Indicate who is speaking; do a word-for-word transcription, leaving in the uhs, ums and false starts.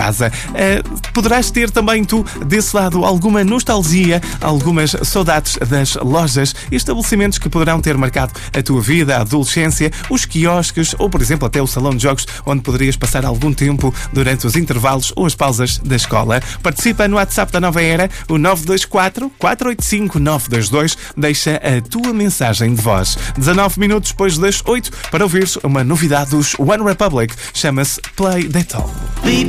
Speaker 1: casa. Uh, poderás ter também tu, desse lado, alguma nostalgia, algumas saudades das lojas e estabelecimentos que poderão ter marcado a tua vida, a adolescência, os quiosques ou, por exemplo, até o salão de jogos onde poderias passar algum tempo durante os intervalos ou as pausas da escola. Participa no WhatsApp da Nova Era, o nove dois quatro, quatro oito cinco, nove dois dois. Deixa a tua mensagem de voz. dezanove minutos depois das oito para ouvires uma novidade dos One Republic. Chama-se Play That All.